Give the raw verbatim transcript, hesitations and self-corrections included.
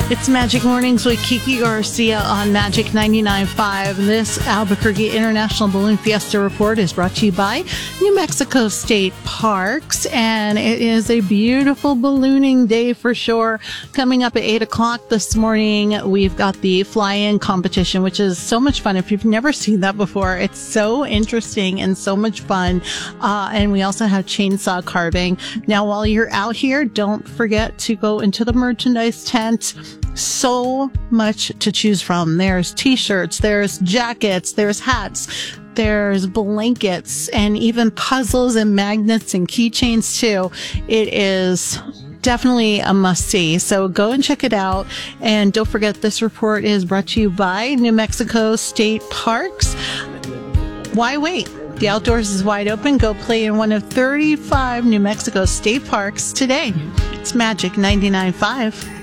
It's Magic Mornings with Kiki Garcia on Magic ninety-nine point five. This Albuquerque International Balloon Fiesta report is brought to you by New Mexico State Parks, and it is a beautiful ballooning day for sure. Coming up at eight o'clock this morning, we've got the fly-in competition, which is so much fun. If you've never seen that before, it's so interesting and so much fun. Uh, and we also have chainsaw carving. Now, while you're out here, don't forget to go into the merchandise tent. So much to choose from. There's t-shirts, there's jackets, there's hats, there's blankets, and even puzzles and magnets and keychains too. It is definitely a must-see. So go and check it out. And don't forget, this report is brought to you by New Mexico State Parks. Why wait? The outdoors is wide open. Go play in one of thirty-five New Mexico State Parks today. It's Magic ninety-nine point five.